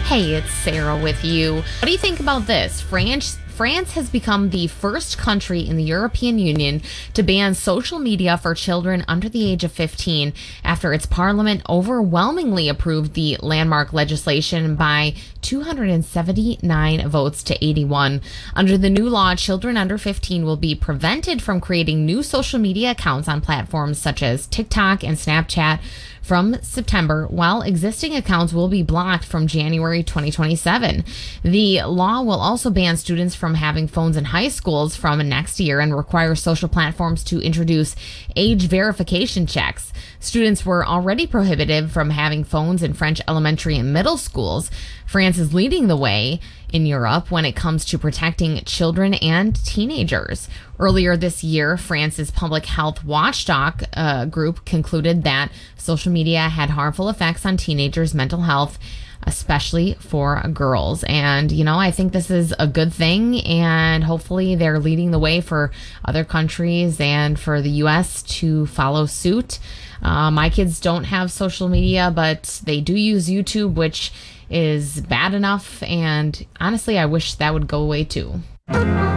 Hey, it's Sarah with you. What do you think about this? France has become the first country in the European Union to ban social media for children under the age of 15 after its parliament overwhelmingly approved the landmark legislation by 279 votes to 81. Under the new law, children under 15 will be prevented from creating new social media accounts on platforms such as TikTok and Snapchat from September, while existing accounts will be blocked from January 2027. The law will also ban students from having phones in high schools from next year and require social platforms to introduce age verification checks. Students were already prohibited from having phones in French elementary and middle schools. France is leading the way in Europe when it comes to protecting children and teenagers. Earlier this year, France's public health watchdog group concluded that social media had harmful effects on teenagers' mental health, especially for girls. And, I think this is a good thing, and hopefully they're leading the way for other countries and for the U.S. to follow suit. My kids don't have social media, but they do use YouTube, which is bad enough. And honestly, I wish that would go away too.